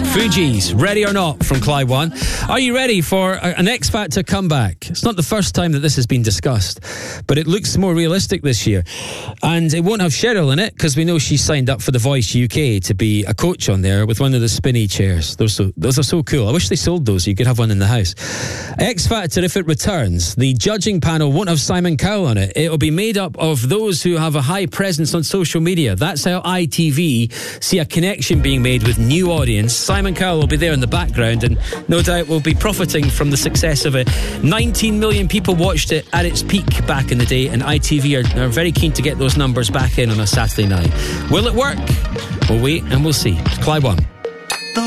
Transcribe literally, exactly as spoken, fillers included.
Fugees, Ready or Not from Clyde One. Are you ready for an X Factor comeback? It's not the first time that this has been discussed, but it looks more realistic this year. And it won't have Cheryl in it because we know she's signed up for The Voice U K to be a coach on there with one of the spinny chairs. Those, so, those are so cool. I wish they sold those so you could have one in the house. X Factor, if it returns, the judging panel won't have Simon Cowell on it. It'll be made up of those who have a high presence on social media. That's how I T V see a connection being made with new audience. Simon Cowell will be there in the background and no doubt will be profiting from the success of it. nineteen million people watched it at its peak back in the day, and I T V are, are very keen to get those numbers back in on a Saturday night. Will it work? We'll wait and we'll see. Clyde One.